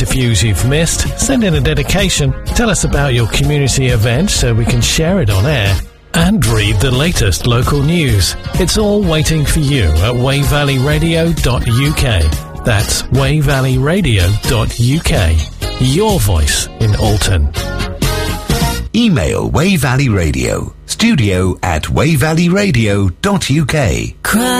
interviews you've missed, send in a dedication, tell us about your community event so we can share it on air, and read the latest local news. It's all waiting for you at wayvalleyradio.uk. That's wayvalleyradio.uk. Your voice in Alton. Email Way Valley Radio, studio@wayvalleyradio.uk.